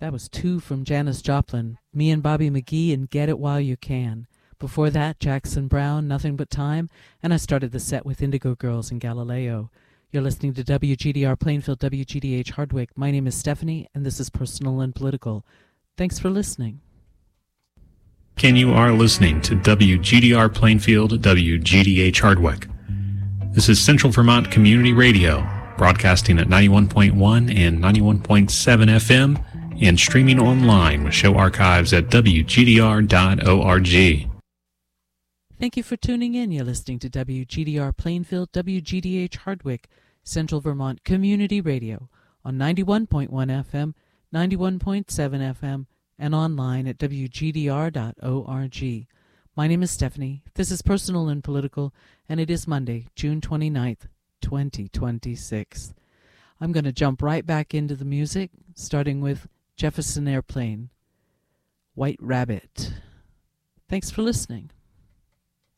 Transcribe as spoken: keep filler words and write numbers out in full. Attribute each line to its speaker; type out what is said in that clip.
Speaker 1: That was two from Janis Joplin, Me and Bobby McGee and Get It While You Can. Before that, Jackson Browne, Nothing But Time, and I started the set with Indigo Girls and Galileo. You're listening to W G D R Plainfield, W G D H Hardwick. My name is Stephanie, and this is Personal and Political. Thanks for listening.
Speaker 2: Ken, you are listening to W G D R Plainfield, W G D H Hardwick. This is Central Vermont Community Radio, broadcasting at ninety-one point one and ninety-one point seven F M, and streaming online with show archives at w g d r dot org.
Speaker 1: Thank you for tuning in. You're listening to W G D R Plainfield, W G D H Hardwick, Central Vermont Community Radio on ninety-one point one F M, ninety-one point seven F M, and online at w g d r dot org. My name is Stephanie. This is Personal and Political, and it is Monday, June twenty-ninth, twenty twenty-six. I'm going to jump right back into the music, starting with Jefferson Airplane, White Rabbit. Thanks for listening.